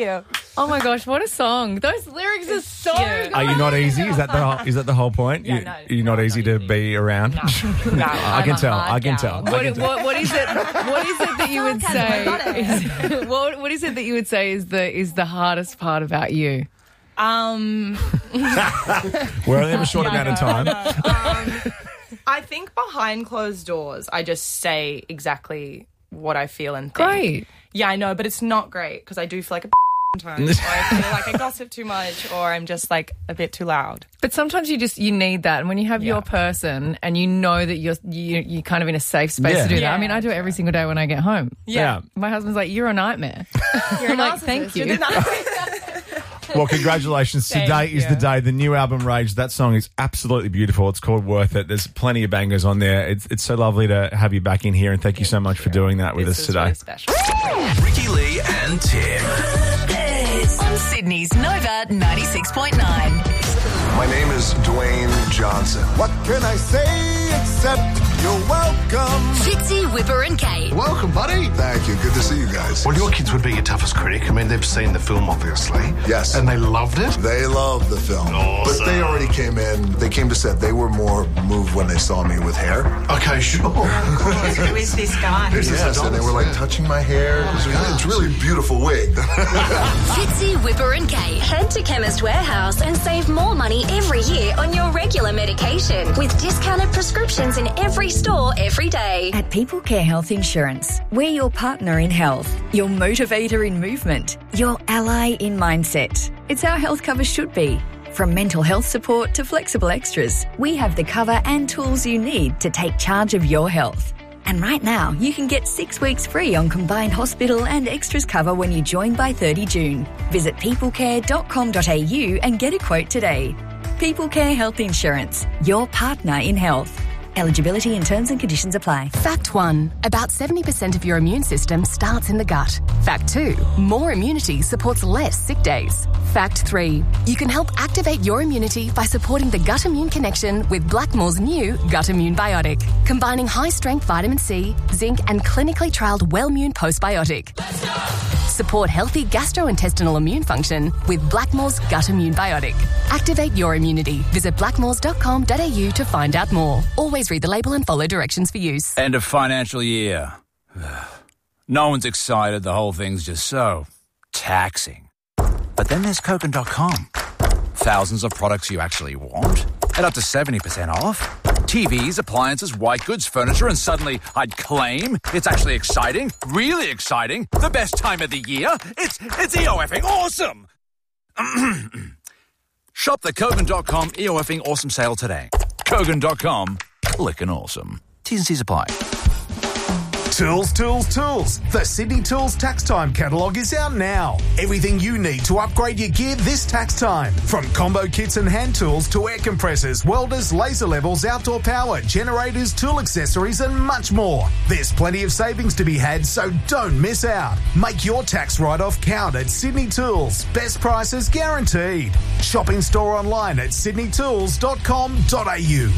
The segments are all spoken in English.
you. Oh my gosh, what a song! Those lyrics are so good. Are you not easy? Is that the whole point? Yeah, You're not easy to be around. No, I can tell. What is it? What is it that you would say? What is it that you would say is the hardest part about you? We only have a short amount of time. I think behind closed doors, I just say exactly what I feel and think. Great. Yeah, I know, but it's not great because I do feel like a sometimes. Or I feel like I gossip too much, or I'm just like a bit too loud. But sometimes you need that, and when you have your person, and you know that you're kind of in a safe space to do that. I mean, I do it every single day when I get home. Yeah. My husband's like, "You're a nightmare." You're I'm like, "Thank you." Well, congratulations. Today is the day. The new album, Rage, that song is absolutely beautiful. It's called Worth It. There's plenty of bangers on there. It's so lovely to have you back in here, and thank you so much for doing that with us today. Really special. Ricky Lee and Tim. On Sydney's Nova 96.9. My name is Dwayne Johnson. What can I say except you're welcome? Fitzy, Whipper and Kate. Welcome, buddy. Thank you. Good to see you guys. Well, your kids would be your toughest critic. I mean, they've seen the film, obviously. Yes. And they loved it. They loved the film. Awesome. But they already came in. They came to set. They were more moved when they saw me with hair. Okay, sure. Who is this guy? Here's this, and they were like touching my hair. It's really a beautiful wig. Fitzy, Whipper and Kate. Head to Chemist Warehouse and save more money every year on your regular medication with discounted prescriptions in every store every day. At People Care Health Insurance, we're your partner in health, your motivator in movement, your ally in mindset. It's how health cover should be. From mental health support to flexible extras, we have the cover and tools you need to take charge of your health. And right now, you can get 6 weeks free on combined hospital and extras cover when you join by 30 June. Visit peoplecare.com.au and get a quote today. People Care Health Insurance, your partner in health. Eligibility and terms and conditions apply. Fact 1. About 70% of your immune system starts in the gut. Fact 2. More immunity supports less sick days. Fact 3. You can help activate your immunity by supporting the gut immune connection with Blackmore's new Gut Immune Biotic, combining high-strength vitamin C, zinc and clinically trialled Wellmune Postbiotic. Support healthy gastrointestinal immune function with Blackmore's Gut Immune Biotic. Activate your immunity. Visit blackmores.com.au to find out more. Always read the label and follow directions for use. End of financial year. No one's excited. The whole thing's just so taxing. But then there's Kogan.com. Thousands of products you actually want at up to 70% off. TVs, appliances, white goods, furniture, and suddenly I'd claim it's actually exciting, really exciting, the best time of the year. It's EOFing awesome. Shop the Kogan.com EOFing awesome sale today. Kogan.com, clicking awesome. T's and C's apply. Tools, tools, tools. The Sydney Tools Tax Time catalogue is out now. Everything you need to upgrade your gear this tax time. From combo kits and hand tools to air compressors, welders, laser levels, outdoor power, generators, tool accessories and much more. There's plenty of savings to be had, so don't miss out. Make your tax write-off count at Sydney Tools. Best prices guaranteed. Shop in store online at sydneytools.com.au.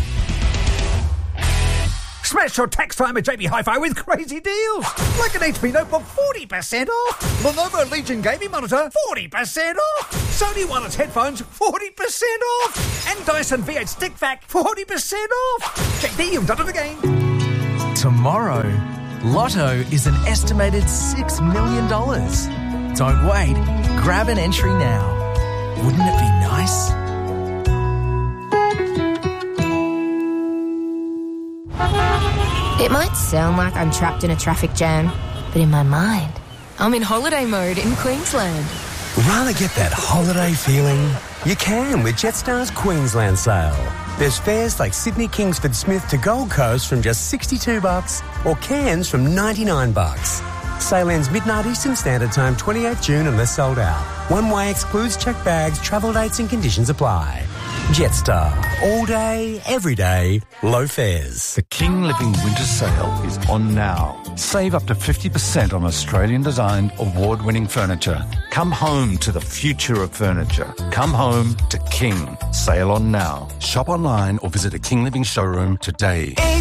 Smash your tax time at JB Hi-Fi with crazy deals. Like an HP Notebook, 40% off. Lenovo Legion Gaming Monitor, 40% off. Sony Wireless Headphones, 40% off. And Dyson V8 Stick Vac, 40% off. JB, you've done it again. Tomorrow, Lotto is an estimated $6 million. Don't wait. Grab an entry now. Wouldn't it be nice? It might sound like I'm trapped in a traffic jam, but in my mind, I'm in holiday mode in Queensland. Rather get that holiday feeling? You can with Jetstar's Queensland sale. There's fares like Sydney Kingsford Smith to Gold Coast from just $62 or Cairns from $99. Sale ends midnight Eastern Standard Time, 28th June unless sold out. One way excludes checked bags, travel dates and conditions apply. Jetstar. All day, every day, low fares. The King Living Winter Sale is on now. Save up to 50% on Australian-designed, award-winning furniture. Come home to the future of furniture. Come home to King. Sale on now. Shop online or visit a King Living showroom today.